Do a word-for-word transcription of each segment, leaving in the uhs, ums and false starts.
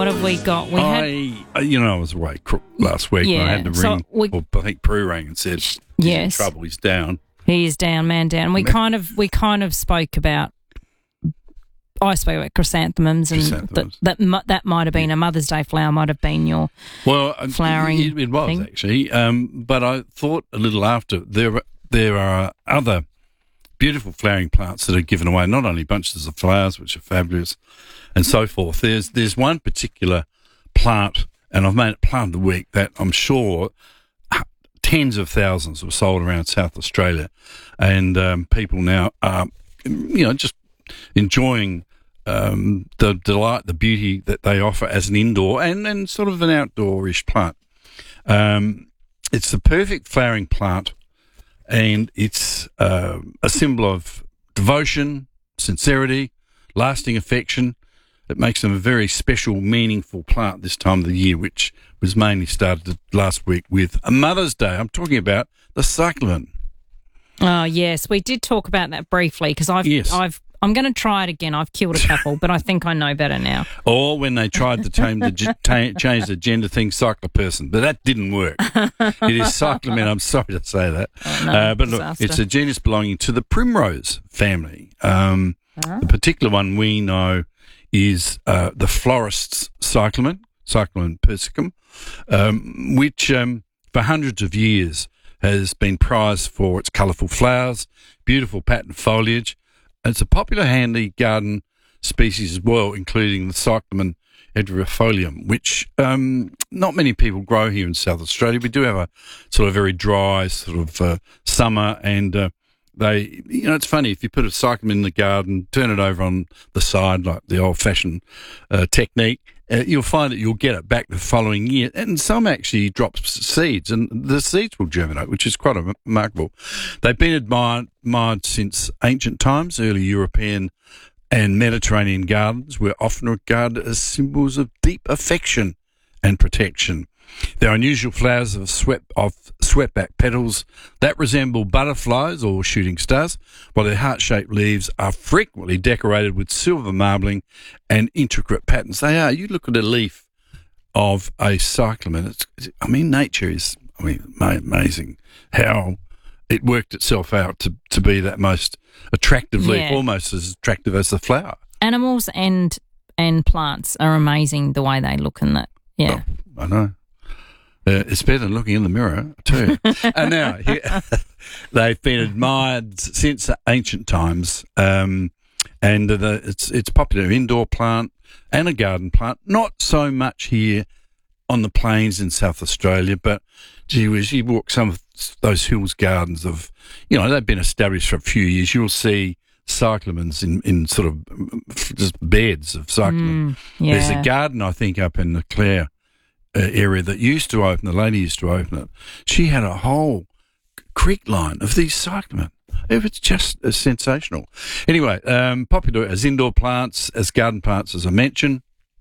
What have we got? We had, I, you know, I was away cr- last week. Yeah, and I had to so ring. we- Or I think Prue rang and said, he's Yes. in trouble. He's down. he is down, man down. We kind of we kind of spoke about. I spoke about chrysanthemums, and Chrysanthemums. that that mu- that might have been a Mother's Day flower. Might have been your Well, uh, flowering it, it was thing. actually, um, but I thought a little after there there are other beautiful flowering plants that are given away. Not only bunches of flowers, which are fabulous, and so forth. There's there's one particular plant, and I've made it plant of the week that I'm sure tens of thousands were sold around South Australia, and um, people now are, you know, just enjoying um, the delight, the beauty that they offer as an indoor and, and sort of an outdoorish plant. Um, it's the perfect flowering plant, and it's uh, a symbol of devotion, sincerity, lasting affection. It makes them a very special, meaningful plant this time of the year, which was mainly started last week with a Mother's Day. I'm talking about the cyclamen. Oh yes, we did talk about that briefly because I've Yes. I've I'm going to try it again. I've killed a couple, but I think I know better now. Or when they tried to change the, ge- ta- change the gender thing, cycloperson, but that didn't work. It is cyclamen. I'm sorry to say that. Oh, no, uh, but disaster. look, it's a genus belonging to the primrose family. Um, Ah. The particular one we know is uh, the florist's cyclamen, Cyclamen persicum, um, which um, for hundreds of years has been prized for its colourful flowers, beautiful patterned foliage. It's a popular handy garden species as well, including the Cyclamen edrifolium, which um, not many people grow here in South Australia. We do have a sort of very dry sort of uh, summer, and uh, they, you know, it's funny, if you put a cyclamen in the garden, turn it over on the side like the old-fashioned uh, technique, uh, you'll find that you'll get it back the following year. And some actually drop seeds, and the seeds will germinate, which is quite remarkable. They've been admired, admired since ancient times. Early European and Mediterranean gardens were often regarded as symbols of deep affection and protection. Their unusual flowers of swept of swept-back petals that resemble butterflies or shooting stars, while their heart-shaped leaves are frequently decorated with silver marbling and intricate patterns. They are. You look at a leaf of a cyclamen. It's, I mean, nature is. I mean, amazing how it worked itself out to, to be that most attractive leaf, Yeah. almost as attractive as the flower. Animals and and plants are amazing the way they look in that. Yeah. Oh, I know. Uh, it's better than looking in the mirror, too. And now, here, they've been admired since ancient times, um, and the, it's it's popular indoor plant and a garden plant. Not so much here on the plains in South Australia, but gee whiz, you walk some of those hills gardens of, you know, they've been established for a few years. You'll see cyclamens in, in sort of just beds of cyclamen. Mm, yeah. There's a garden, I think, up in the Clare uh, area that used to open, the lady used to open it. She had a whole creek line of these cyclamen. It was just uh, sensational. Anyway, um, popular as indoor plants, as garden plants, as I mentioned.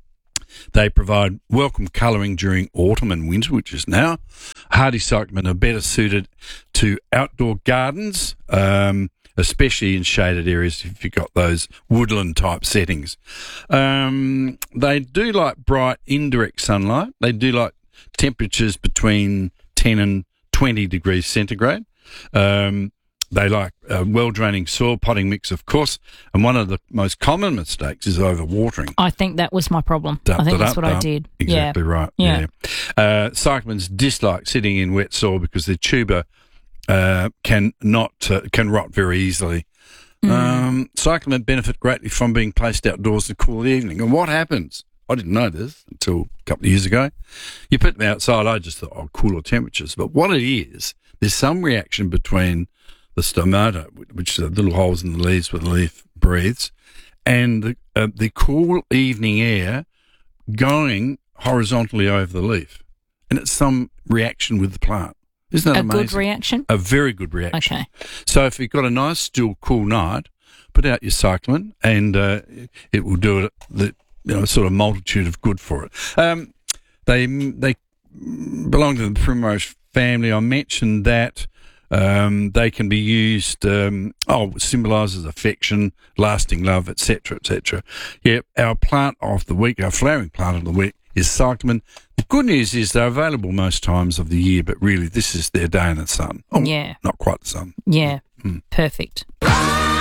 They provide welcome colouring during autumn and winter, which is now. Hardy cyclamen are better suited to outdoor gardens, um, especially in shaded areas if you've got those woodland type settings. Um, they do like bright indirect sunlight. They do like temperatures between ten and twenty degrees centigrade. Um, They like uh, well-draining soil, potting mix, of course, and one of the most common mistakes is overwatering. I think that was my problem. Dump I think it that's up, what I dump. did. Exactly yeah. right. Yeah. Yeah. Uh, cyclamens dislike sitting in wet soil because their tuber uh, can not uh, can rot very easily. Mm. Um, cyclamen benefit greatly from being placed outdoors in the cool evening. And what happens? I didn't know this until a couple of years ago. You put them outside, I just thought, oh, cooler temperatures. But what it is, there's some reaction between the stomata, which are the little holes in the leaves where the leaf breathes, and the, uh, the cool evening air going horizontally over the leaf. And it's some reaction with the plant. Isn't that A amazing? good reaction? A very good reaction. Okay. So if you've got a nice, still, cool night, put out your cyclamen, and uh, it will do it, the, you know, sort of multitude of good for it. Um, they they belong to the primrose family. I mentioned that. Um, they can be used, um, oh, symbolises affection, lasting love, et cetera, et cetera. Yeah, our plant of the week, our flowering plant of the week is cyclamen. The good news is they're available most times of the year, but really this is their day in the sun. Oh, yeah. Not quite the sun. Yeah. Mm. Perfect.